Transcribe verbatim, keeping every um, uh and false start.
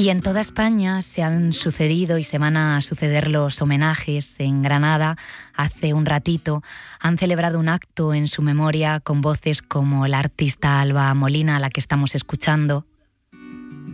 Y en toda España se han sucedido y se van a suceder los homenajes. En Granada, hace un ratito, han celebrado un acto en su memoria con voces como la artista Alba Molina, a la que estamos escuchando,